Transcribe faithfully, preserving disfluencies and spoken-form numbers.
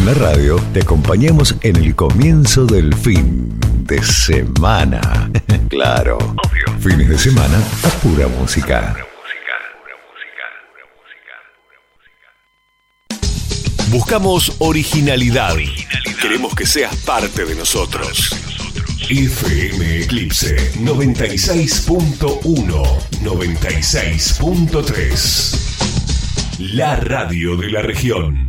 la radio te acompañamos en el comienzo del fin de semana. Claro, obvio. Fines de semana a pura música. Buscamos originalidad. originalidad. Queremos que seas parte de nosotros. F M Eclipse noventa y seis punto uno, noventa y seis punto tres. La radio de la región.